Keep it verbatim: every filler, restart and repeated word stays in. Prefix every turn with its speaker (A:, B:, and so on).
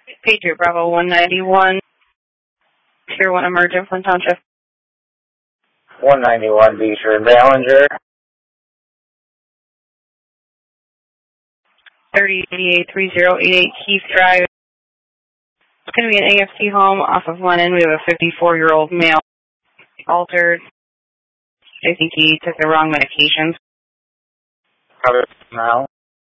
A: Patriot Bravo one ninety-one. Tier one emergent from Township.
B: one ninety-one Beecher Ballinger.
A: thirty eighty-eight thirty eighty-eight Keith Drive. It's going to be an A F C home off of Lennon. We have a fifty-four-year-old male. Altered. I think he took the wrong medications.
B: Cover now.